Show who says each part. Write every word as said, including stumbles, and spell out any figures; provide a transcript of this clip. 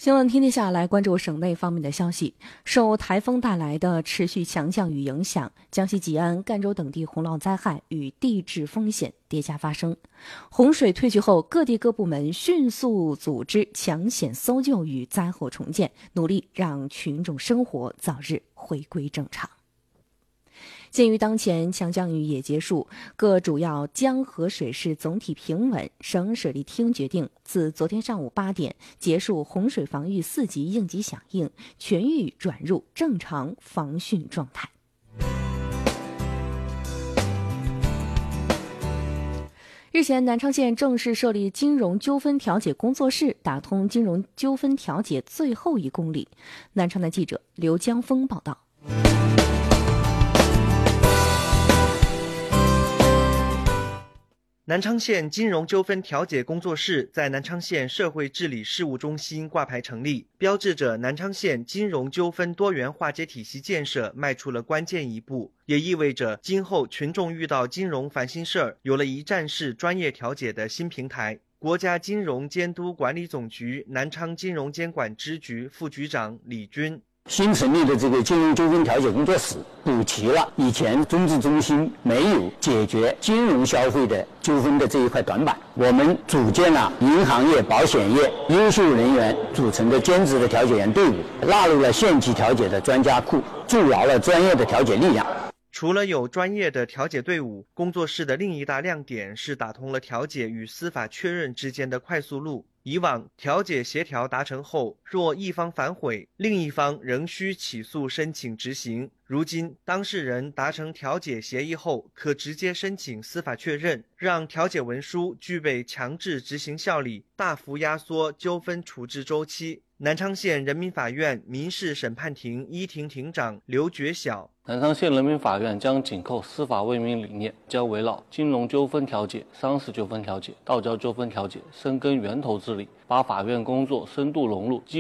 Speaker 1: 新闻天天下来关注省内方面的消息。受台风带来的持续强降雨影响，江西吉安、赣州等地洪涝灾害与地质风险叠加发生。洪水退去后，各地各部门迅速组织抢险搜救与灾后重建，努力让群众生活早日回归正常。鉴于当前强降雨也结束，各主要江河水势总体平稳，省水利厅决定自昨天上午八点结束洪水防御四级应急响应，全域转入正常防汛状态。日前，南昌县正式设立金融纠纷调解工作室，打通金融纠纷调解最后一公里。南昌的记者刘江峰报道。
Speaker 2: 南昌县金融纠纷调解工作室在南昌县社会治理事务中心挂牌成立，标志着南昌县金融纠纷多元化解体系建设迈出了关键一步，也意味着今后群众遇到金融烦心事儿，有了一站式专业调解的新平台。国家金融监督管理总局南昌金融监管支局副局长李军。
Speaker 3: 新成立的这个金融纠纷调解工作室补齐了以前中治中心没有解决金融消费的纠纷的这一块短板。我们组建了银行业、保险业优秀人员组成的兼职的调解员队伍，纳入了县级调解的专家库，筑牢了专业的调解力量。
Speaker 2: 除了有专业的调解队伍，工作室的另一大亮点是打通了调解与司法确认之间的快速路。以往调解协调达成后，若一方反悔，另一方仍需起诉申请执行。如今当事人达成调解协议后，可直接申请司法确认，让调解文书具备强制执行效力，大幅压缩纠纷处置周期。南昌县人民法院民事审判庭一庭庭长刘觉晓：
Speaker 4: 南昌县人民法院将紧扣司法为民理念，将围绕金融纠纷调解、商事纠纷调解、道交纠纷调解，深耕源头治理，把法院工作深度融入